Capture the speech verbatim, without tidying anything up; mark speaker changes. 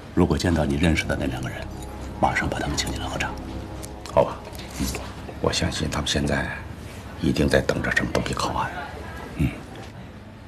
Speaker 1: 如果见到你认识的那两个人，马上把他们请进来喝茶。
Speaker 2: 好吧，嗯，我相信他们现在一定在等着什么东西靠岸。